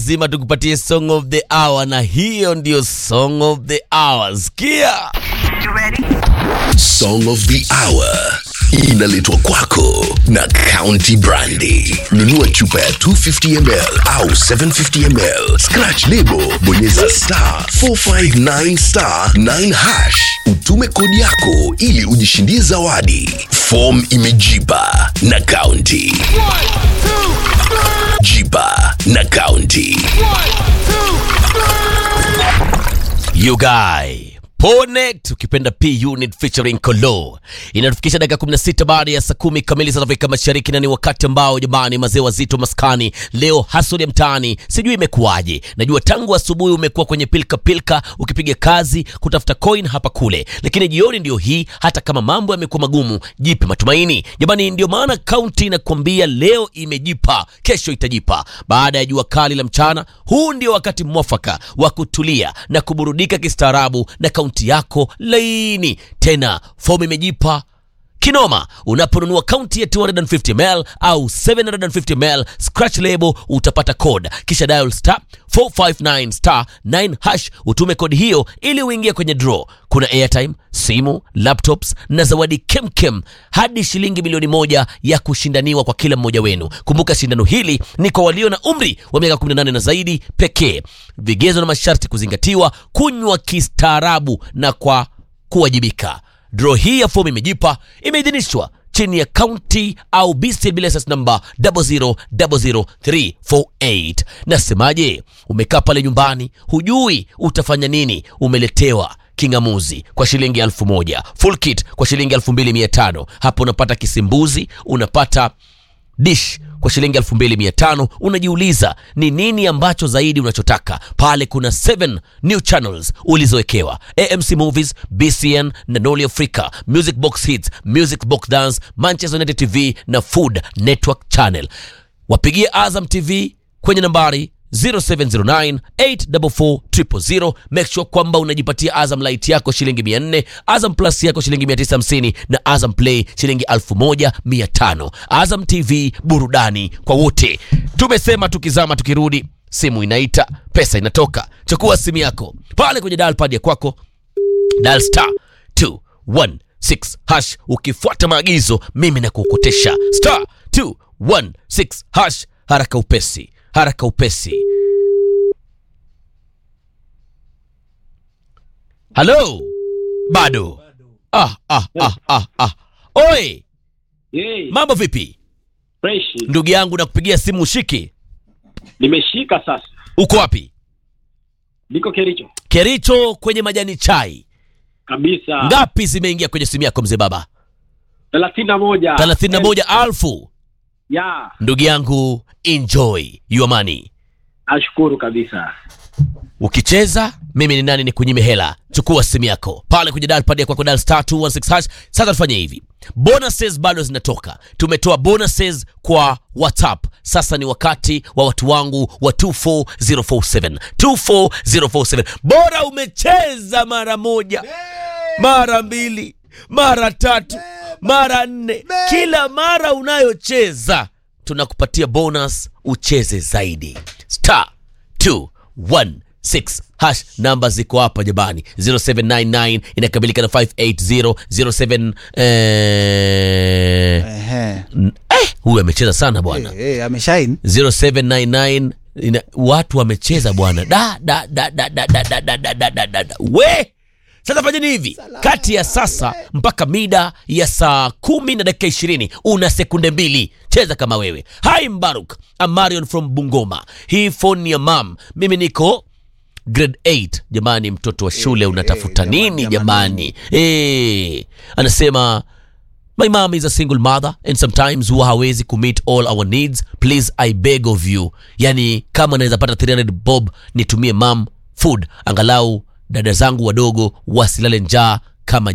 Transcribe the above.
Zima tukupatie song of the hour, na hiyo ndio song of the hour. Sikia. You ready? Song of the hour inaletwa kwako na County Brandy. Nunua chupa ya 250ml au 750ml. Scratch lebo, bonyeza *459*9#. Utume kodi yako ili ujishindie zawadi. Form imejipa na County. 1, 2, 3. Jipa na County. 1, 2, 3. You guy. Ponet ukipenda P Unit featuring Kolo. Inatufikisha dakika 16 baada ya saa 10 kamili za Afrika Mashariki, na ni wakati ambao jamani mazee wazito maskani leo hustle ya mtaani. Sijui imekuaje. Najua tangu asubuhi umekuwa kwenye pilka ukipiga kazi kutafuta coin hapa kule. Lakini jioni ndio hii, hata kama mambo yamekuwa magumu, jipe matumaini. Jamani, ndio maana County inakwambia leo imejipa, kesho itajipa. Baada ya jua kali la mchana, huu ndio wakati mwafaka wa kutulia na kuburudika kistaarabu na County yako laini. Tena fomu imejipa kinoma. Unaponunua County ya 250ml au 750ml scratch label, utapata code kisha dial *459*9#. Utume kodi hiyo ili uingie kwenye draw. Kuna airtime, simu, laptops na zawadi kemkem hadi shilingi milioni 1 ya kushindaniwa kwa kila mmoja wenu. Kumbuka shindano hili ni kwa walio na umri wa miaka 18 na zaidi pekee. Vigezo na masharti kuzingatiwa. Kunywa kistaarabu na kwa kuwajibika. Draw hii ya fomu imejipa imeidhinishwa chini ya County au BC License number 0000348. Nasemaje? Umekaa pale nyumbani, hujui utafanya nini, umeletewa kingamuzi kwa shilingi 1000, full kit kwa shilingi 2500. Hapo unapata kisimbuzi, unapata dish kwa shilingi 2500. Unajiuliza ni nini ambacho zaidi unachotaka? Pale kuna 7 new channels ulizowekewa: AMC Movies, BCN na Noli Africa, Music Box Hits, Music Box Dance, Manchester United TV na Food Network Channel. Wapigie Azam TV kwenye nambari 0709844000. Make sure kwamba unajipatia Azam Light yako shilingi 400, Azam Plus yako shilingi 950 na Azam Play shilingi 1500. Azam TV, burudani kwa wote. Tumesema tukizama tukirudi, simu inaita, pesa inatoka. Chukua simu yako pale kwenye dial pad ya kwako, dial *216#. Ukifuata maagizo, mimi nakukotesha *216#. Haraka upesi, haraka upesi. Hello? Bado. Oi. Hey, Mambo vipi? fresh. Ndugu yangu nakupigia simu ushiki. Nimeshika sasa. Uko wapi? Niko Kericho. Kericho kwenye majani chai. Kabisa. Ngapi zimeingia kwenye simu yako mzee baba? 31. 31,000. Ya, Ndugu yangu, enjoy your money. ashukuru kabisa. Ukicheza mimi ni nani ni kunyime hela? Chukua simu yako pale kwenye dial pad yako kwa dial *216#. Sasa tufanye hivi. Bonuses bado zinatoka. Tumetoa bonuses kwa WhatsApp. Sasa ni wakati wa watu wangu wa 24047. 24047. Bora umecheza mara moja, mara mbili, mara tatu, mara 4. Kila mara unayocheza tunakupatia bonus ucheze zaidi. *216#. Namba ziko hapa jamani. 0799 inakamilika na 580. 07 huyu amecheza sana bwana. Ameshine. 0799 watu wamecheza bwana. We sasa fanyeni hivi, kati ya sasa mpaka mida ya saa 10 na dakika 20 una sekunde 2. Cheza kama wewe. Hi Mbaruk, I'm Marion from Bungoma. Hii phone ni ya mam. Mimi niko grade 8. Jamani, mtoto wa shule unatafuta nini jamani? Anasema my mom is a single mother and sometimes huwa hawezi commit all our needs. Please I beg of you. Yani kama naweza pata 300 bob nitumie mom food, angalau dada zangu wadogo wasilale njaa